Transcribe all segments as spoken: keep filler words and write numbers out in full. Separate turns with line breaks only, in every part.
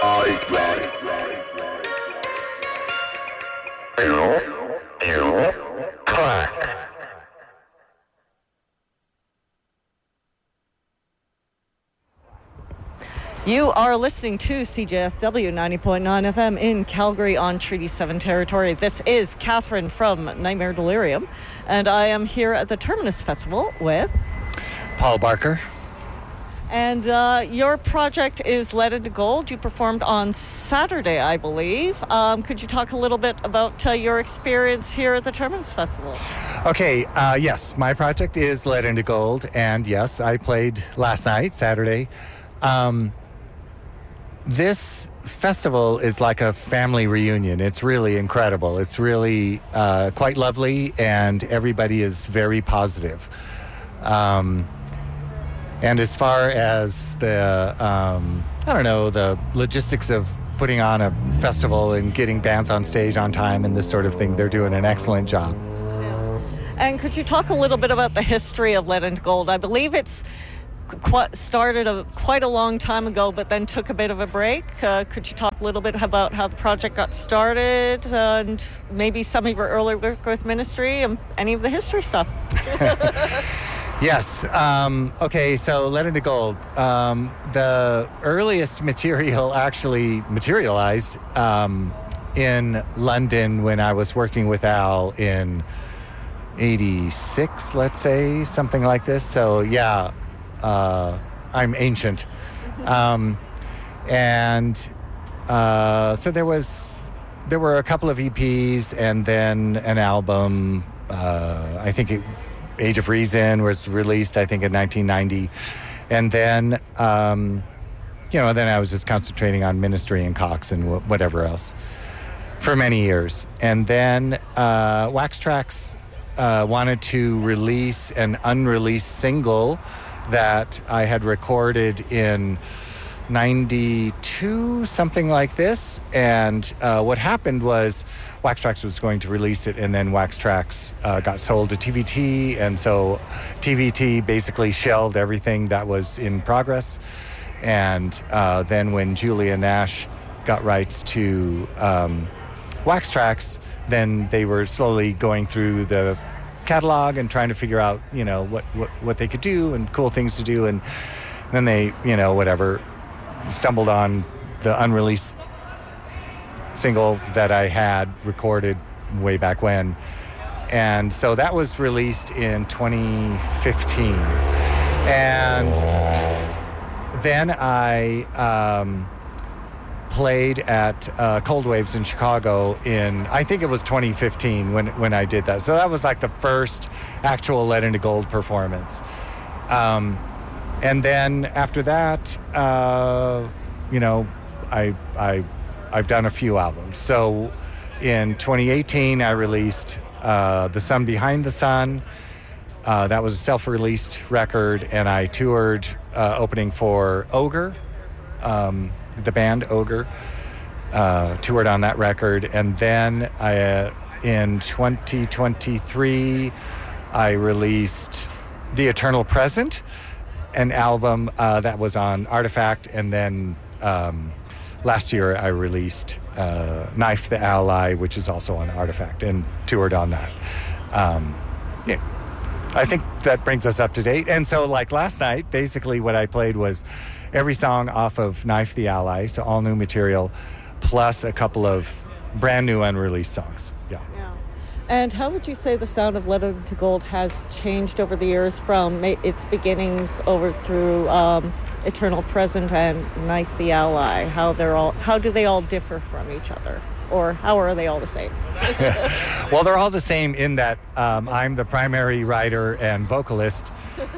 You are listening to C J S W ninety point nine F M in Calgary on Treaty seven territory. This is Catherine from Nightmare Delirium, and I am here at the Terminus Festival with
Paul Barker.
And uh, your project is Lead into Gold. You performed on Saturday, I believe. Um, could you talk a little bit about uh, your experience here at the Terminus Festival?
Okay, uh, yes, my project is Lead into Gold, and yes, I played last night, Saturday. Um, This festival is like a family reunion. It's really incredible. It's really uh, quite lovely, and everybody is very positive. Um, and as far as the, um, I don't know, the logistics of putting on a festival and getting bands on stage on time and this sort of thing, they're doing an excellent job.
And could you talk a little bit about the history of Lead into Gold? I believe it's Quite started a, quite a long time ago, but then took a bit of a break. Uh, could you talk a little bit about how the project got started uh, and maybe some of your early work with Ministry and any of the history stuff?
Yes. Um, okay, so Lead into Gold. Um, the earliest material actually materialized um, in London when I was working with Al in eighty-six, let's say, something like this. So, yeah. Uh, I'm ancient. Um, and uh, so there was, there were a couple of E Ps and then an album. Uh, I think it, Age of Reason was released, I think, in nineteen ninety. And then, um, you know, then I was just concentrating on Ministry and Cox and w- whatever else for many years. And then uh, Wax Trax uh, wanted to release an unreleased single that I had recorded in ninety-two, something like this. And uh, what happened was Wax Trax was going to release it, and then Wax Trax uh, got sold to T V T, and so T V T basically shelved everything that was in progress. And uh, then when Julia Nash got rights to um, Wax Trax, then they were slowly going through the catalog and trying to figure out, you know, what, what, what they could do and cool things to do. And then they, you know, whatever, stumbled on the unreleased single that I had recorded way back when. And so that was released in twenty fifteen. And then I um, played at uh, Cold Waves in Chicago in, I think it was twenty fifteen when when I did that. So that was like the first actual Lead into Gold performance. Um, and then after that, uh, you know, I I I've done a few albums. So in twenty eighteen, I released uh, The Sun Behind the Sun. Uh, that was a self-released record, and I toured uh, opening for Ogre. Um, the band Ogre, uh, toured on that record. And then I, uh, in twenty twenty-three, I released The Eternal Present, an album uh, that was on Artifact. And then um, last year I released uh, Knife the Ally, which is also on Artifact, and toured on that. Um, yeah. I think that brings us up to date. And so like last night, basically what I played was every song off of Knife the Ally, so all new material, plus a couple of brand new unreleased songs. Yeah.
Yeah. And how would you say the sound of Lead into Gold has changed over the years from its beginnings over through um, Eternal Present and Knife the Ally? How they're all, how do they all differ from each other? Or how are they all the same?
Well, they're all the same in that um, I'm the primary writer and vocalist.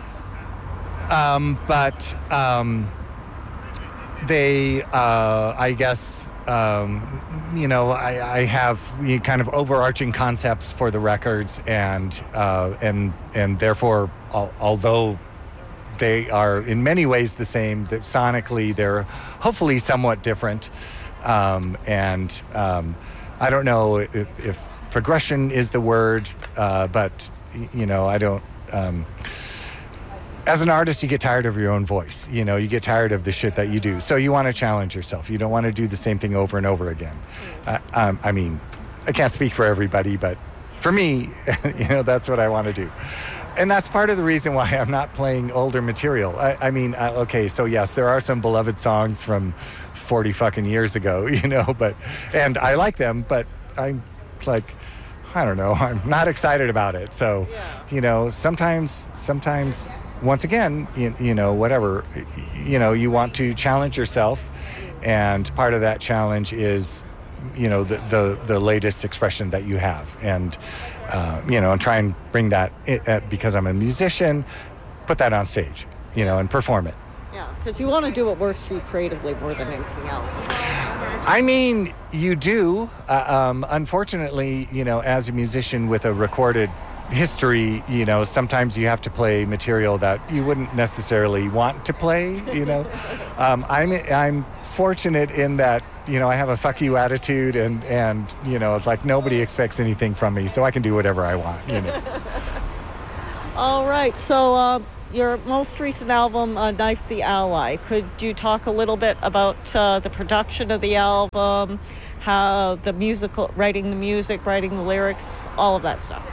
Um, but um, they, uh, I guess, um, you know, I, I have you know, kind of overarching concepts for the records, and uh, and and therefore, al- although they are in many ways the same, that sonically they're hopefully somewhat different. Um, and um, I don't know if, if progression is the word, uh, but you know, I don't. Um, as an artist, you get tired of your own voice. You know, you get tired of the shit that you do. So you want to challenge yourself. You don't want to do the same thing over and over again. Uh, um, I mean, I can't speak for everybody, but for me, you know, that's what I want to do. And that's part of the reason why I'm not playing older material. I, I mean, uh, okay, so yes, there are some beloved songs from forty fucking years ago, you know, but, and I like them, but I'm like, I don't know, I'm not excited about it. So, you know, sometimes, sometimes, once again, you, you know, whatever, you know, you want to challenge yourself, and part of that challenge is, you know, the the, the latest expression that you have, and uh, you know, and try and bring that, uh, because I'm a musician, put that on stage, you know, and perform it.
Yeah, because you want to do what works for you creatively more than anything else.
I mean, you do. Uh, um, unfortunately, you know, as a musician with a recorded history, you know, sometimes you have to play material that you wouldn't necessarily want to play, you know. um, I'm I'm fortunate in that, you know, I have a fuck you attitude, and, and you know, it's like nobody expects anything from me, so I can do whatever I want, you know.
All right, so uh, your most recent album, uh, Knife the Ally, could you talk a little bit about uh, the production of the album, how the musical, writing the music, writing the lyrics, all of that stuff?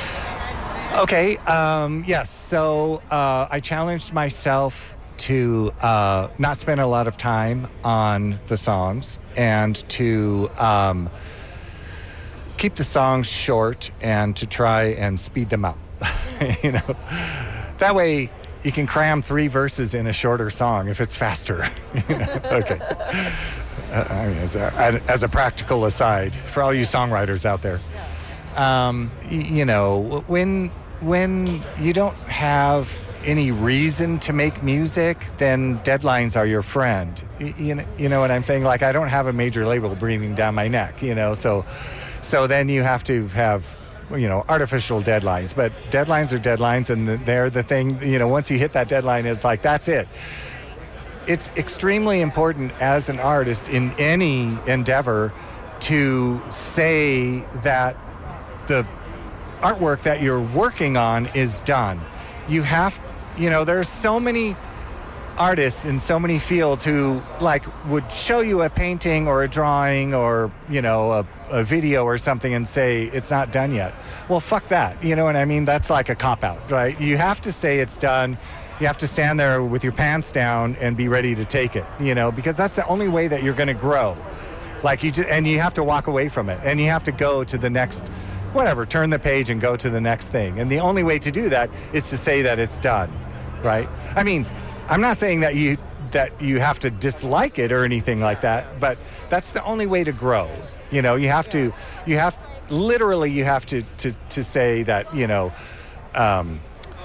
Okay, um, yes, so uh, I challenged myself to uh, not spend a lot of time on the songs, and to um, keep the songs short, and to try and speed them up. You know, that way you can cram three verses in a shorter song if it's faster. You know? Okay. Uh, I mean, as a, as a practical aside, for all you songwriters out there, um, y- you know, when when you don't have any reason to make music, then deadlines are your friend. Y- you know, you know what I'm saying? Like, I don't have a major label breathing down my neck, you know, so so then you have to have, you know, artificial deadlines. But deadlines are deadlines, and they're the thing, you know, once you hit that deadline, it's like, that's it. It's extremely important as an artist in any endeavor to say that the artwork that you're working on is done. You have, you know, there's so many artists in so many fields who, like, would show you a painting or a drawing or, you know, a, a video or something and say it's not done yet. Well, fuck that. You know what I mean? That's like a cop-out, right? You have to say it's done. You have to stand there with your pants down and be ready to take it, you know, because that's the only way that you're going to grow. Like, you just, and you have to walk away from it, and you have to go to the next, whatever, turn the page and go to the next thing. And the only way to do that is to say that it's done, right? I mean, I'm not saying that you that you have to dislike it or anything like that, but that's the only way to grow. You know, you have to, you have, literally you have to, to, to say that, you know, um,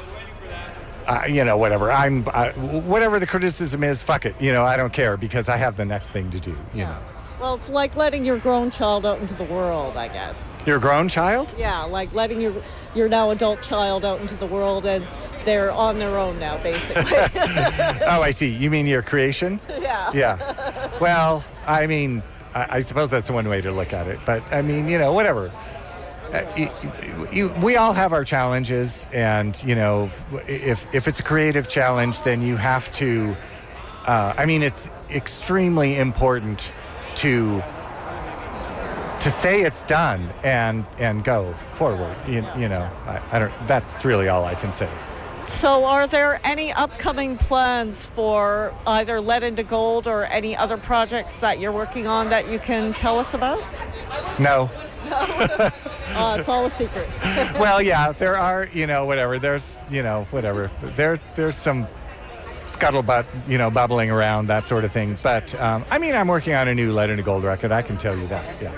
uh, you know, whatever, I'm, uh, whatever the criticism is, fuck it. You know, I don't care, because I have the next thing to do, you
Yeah.
know.
Well, it's like letting your grown child out into the world, I guess.
Your grown child?
Yeah, like letting your your now adult child out into the world, and they're on their own now, basically.
Oh, I see. You mean your creation?
Yeah.
Yeah. Well, I mean, I, I suppose that's one way to look at it. But, I mean, you know, whatever. Uh, you, you, we all have our challenges. And, you know, if, if it's a creative challenge, then you have to... Uh, I mean, it's extremely important to to say it's done and and go forward. You, you know, I, I don't. That's really all I can say.
So are there any upcoming plans for either Lead into Gold or any other projects that you're working on that you can tell us about?
No.
Uh, it's all a secret.
Well, yeah, there are, you know, whatever. There's, you know, whatever. There, there's some scuttlebutt, you know, bubbling around, that sort of thing. But, um, I mean, I'm working on a new Lead into Gold record. I can tell you that, yeah.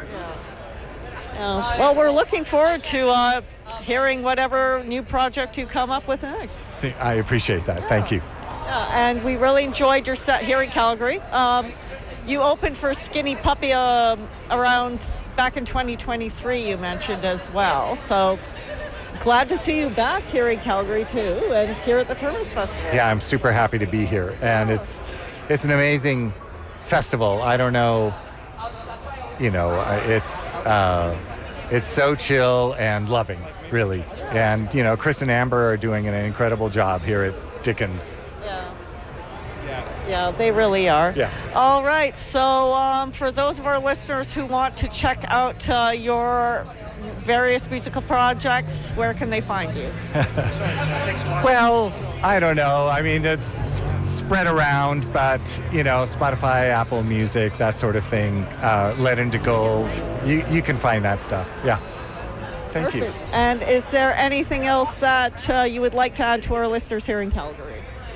Uh, well, we're looking forward to uh, hearing whatever new project you come up with next.
I appreciate that. Yeah. Thank you.
Yeah, and we really enjoyed your set here in Calgary. Um, you opened for Skinny Puppy uh, around back in twenty twenty-three, you mentioned as well. So glad to see you back here in Calgary too, and here at the Terminus Festival.
Yeah, I'm super happy to be here, and it's it's an amazing festival. I don't know, you know, it's uh, it's so chill and loving, really. And you know, Chris and Amber are doing an incredible job here at Dickens.
Yeah. Yeah, they really are.
Yeah.
All right. So um, for those of our listeners who want to check out uh, your various musical projects, where can they find you?
Well, I don't know. I mean, it's spread around, but, you know, Spotify, Apple Music, that sort of thing, uh, Lead into Gold. You, you can find that stuff. Yeah. Thank
Perfect.
you.
And is there anything else that uh, you would like to add to our listeners here in Calgary?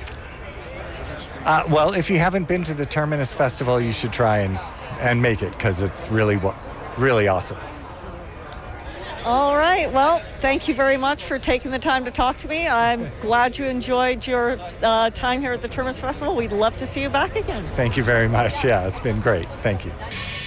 Uh, well, if you haven't been to the Terminus Festival, you should try and, and make it, because it's really, really awesome.
All right. Well, thank you very much for taking the time to talk to me. I'm glad you enjoyed your uh, time here at the Terminus Festival. We'd love to see you back again.
Thank you very much. Yeah, it's been great. Thank you.